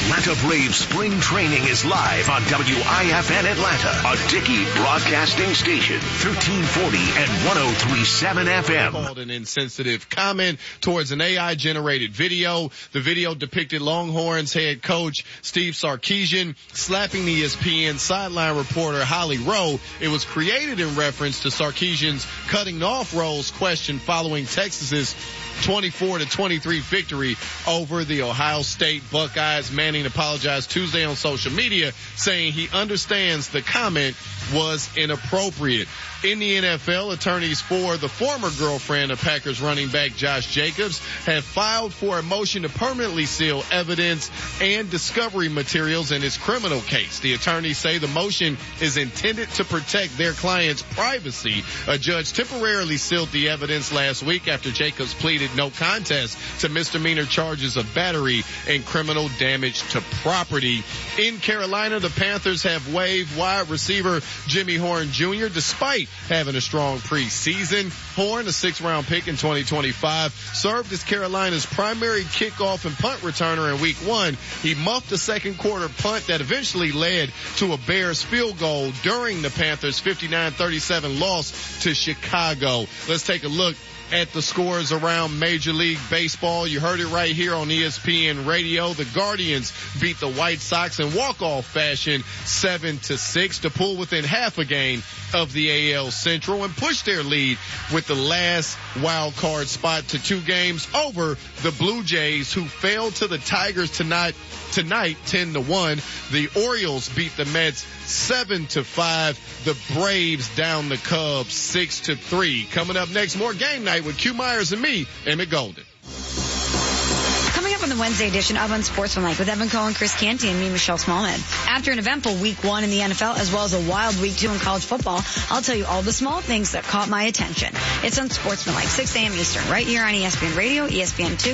Atlanta Braves spring training is live on WIFN Atlanta, a Dickey broadcasting station, 1340 and 103.7 FM. Called an insensitive comment towards an AI-generated video. The video depicted Longhorns head coach Steve Sarkisian slapping the ESPN sideline reporter Holly Rowe. It was created in reference to Sarkisian's cutting off Rowe's question following Texas's 24-23 victory over the Ohio State Buckeyes. Manning apologized Tuesday on social media, saying he understands the comment was inappropriate. In the NFL, attorneys for the former girlfriend of Packers running back Josh Jacobs have filed for a motion to permanently seal evidence and discovery materials in his criminal case. The attorneys say the motion is intended to protect their client's privacy. A judge temporarily sealed the evidence last week after Jacobs pleaded no contest to misdemeanor charges of battery and criminal damage to property. In Carolina, the Panthers have waived wide receiver Jimmy Horn Jr. despite having a strong preseason. Horn, a 6th-round pick in 2025, served as Carolina's primary kickoff and punt returner in Week 1. He muffed a second-quarter punt that eventually led to a Bears field goal during the Panthers' 59-37 loss to Chicago. Let's take a look at the scores around Major League Baseball. You heard it right here on ESPN Radio. The Guardians beat the White Sox in walk-off fashion 7-6 to pull within half a game of the AL Central and push their lead with the last wild card spot to 2 games over the Blue Jays, who fell to the Tigers tonight 10-1. The Orioles beat the Mets 7-5. The Braves down the Cubs 6-3. Coming up next, more Game Night with Q Myers and me, Emmett Golden. Coming up on the Wednesday edition of Unsportsmanlike with Evan Cohen, Chris Canty, and me, Michelle Smallman. After an eventful Week 1 in the NFL, as well as a wild Week 2 in college football, I'll tell you all the small things that caught my attention. It's Unsportsmanlike, 6 a.m. Eastern, right here on ESPN Radio, ESPN2.